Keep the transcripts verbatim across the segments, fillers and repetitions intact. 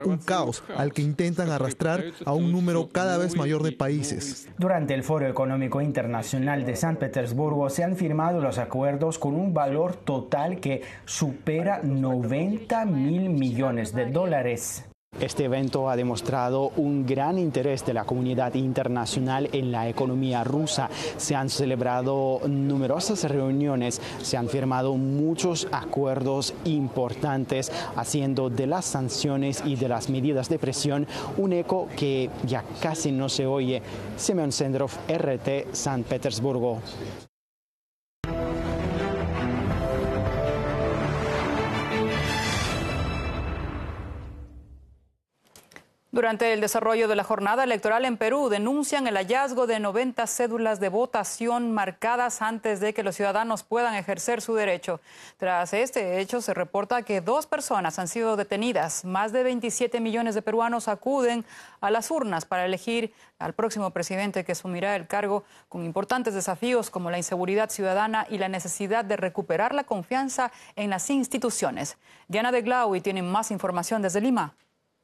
Un caos al que intentan arrastrar a un número cada vez mayor de países. Durante el Foro Económico Internacional de San Petersburgo se han firmado los acuerdos con un valor total que supera noventa mil millones de dólares. Este evento ha demostrado un gran interés de la comunidad internacional en la economía rusa. Se han celebrado numerosas reuniones, se han firmado muchos acuerdos importantes, haciendo de las sanciones y de las medidas de presión un eco que ya casi no se oye. Semyon Sendrov, R T, San Petersburgo. Durante el desarrollo de la jornada electoral en Perú, denuncian el hallazgo de noventa cédulas de votación marcadas antes de que los ciudadanos puedan ejercer su derecho. Tras este hecho, se reporta que dos personas han sido detenidas. Más de veintisiete millones de peruanos acuden a las urnas para elegir al próximo presidente que asumirá el cargo con importantes desafíos como la inseguridad ciudadana y la necesidad de recuperar la confianza en las instituciones. Diana de Glaui tiene más información desde Lima.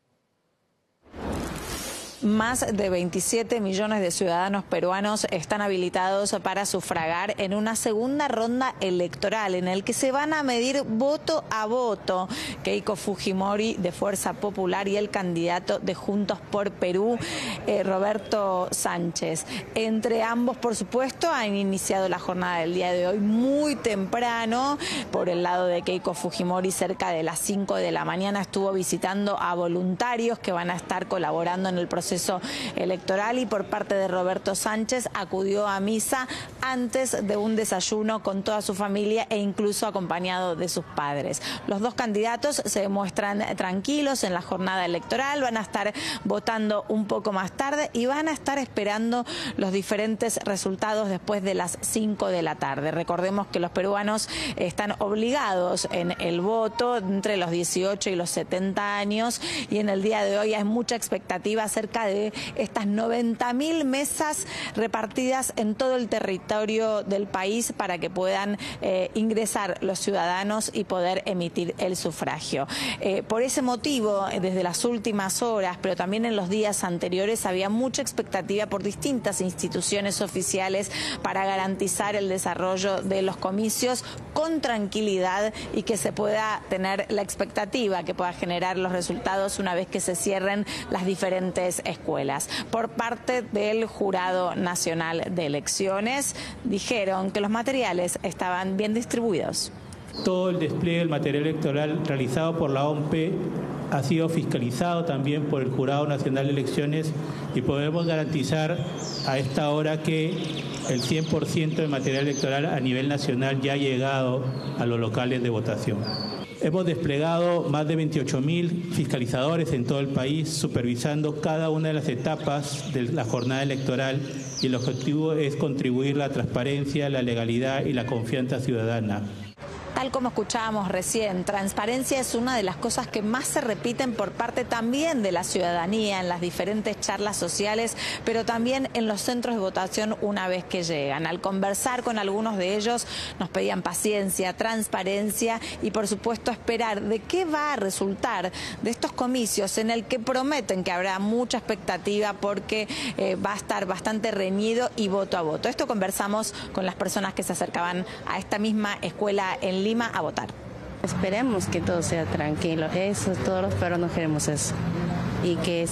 Más de veintisiete millones de ciudadanos peruanos están habilitados para sufragar en una segunda ronda electoral en el que se van a medir voto a voto. Keiko Fujimori, de Fuerza Popular, y el candidato de Juntos por Perú, eh, Roberto Sánchez. Entre ambos, por supuesto, han iniciado la jornada del día de hoy muy temprano. Por el lado de Keiko Fujimori, cerca de las cinco de la mañana, estuvo visitando a voluntarios que van a estar colaborando en el proceso electoral, y por parte de Roberto Sánchez acudió a misa antes de un desayuno con toda su familia e incluso acompañado de sus padres. Los dos candidatos se muestran tranquilos en la jornada electoral, van a estar votando un poco más tarde y van a estar esperando los diferentes resultados después de las cinco de la tarde. Recordemos que los peruanos están obligados en el voto entre los dieciocho y los setenta años, y en el día de hoy hay mucha expectativa acerca de estas noventa mil mesas repartidas en todo el territorio del país para que puedan eh, ingresar los ciudadanos y poder emitir el sufragio. Eh, por ese motivo, desde las últimas horas, pero también en los días anteriores, había mucha expectativa por distintas instituciones oficiales para garantizar el desarrollo de los comicios con tranquilidad y que se pueda tener la expectativa que pueda generar los resultados una vez que se cierren las diferentes escuelas. Por parte del Jurado Nacional de Elecciones, dijeron que los materiales estaban bien distribuidos. Todo el despliegue del material electoral realizado por la O M P ha sido fiscalizado también por el Jurado Nacional de Elecciones, y podemos garantizar a esta hora que el cien por ciento del material electoral a nivel nacional ya ha llegado a los locales de votación. Hemos desplegado más de veintiocho mil fiscalizadores en todo el país, supervisando cada una de las etapas de la jornada electoral, y el objetivo es contribuir a la transparencia, la legalidad y la confianza ciudadana. Tal como escuchábamos recién, transparencia es una de las cosas que más se repiten por parte también de la ciudadanía en las diferentes charlas sociales, pero también en los centros de votación una vez que llegan. Al conversar con algunos de ellos nos pedían paciencia, transparencia y por supuesto esperar de qué va a resultar de estos comicios en el que prometen que habrá mucha expectativa porque eh, va a estar bastante reñido y voto a voto. Esto conversamos con las personas que se acercaban a esta misma escuela en Lima a votar. Esperemos que todo sea tranquilo, eso todos los peruanos queremos eso, y que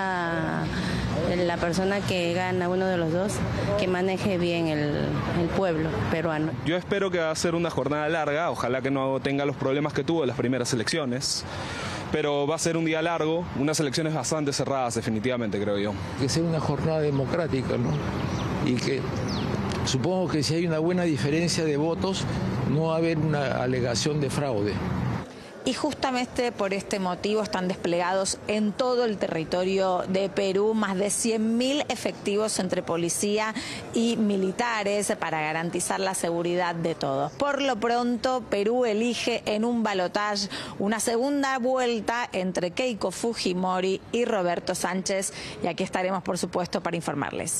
sea la persona que gana, uno de los dos, que maneje bien el, el pueblo peruano. Yo espero que va a ser una jornada larga, ojalá que no tenga los problemas que tuvo en las primeras elecciones, pero va a ser un día largo, unas elecciones bastante cerradas definitivamente, creo yo. Que sea una jornada democrática, ¿no? Y que supongo que si hay una buena diferencia de votos, no va a haber una alegación de fraude. Y justamente por este motivo están desplegados en todo el territorio de Perú más de cien mil efectivos entre policía y militares para garantizar la seguridad de todos. Por lo pronto, Perú elige en un balotaje una segunda vuelta entre Keiko Fujimori y Roberto Sánchez, y aquí estaremos, por supuesto, para informarles.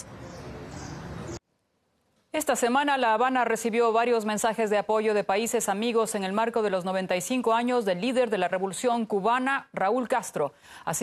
Esta semana La Habana recibió varios mensajes de apoyo de países amigos en el marco de los noventa y cinco años del líder de la Revolución Cubana, Raúl Castro. Así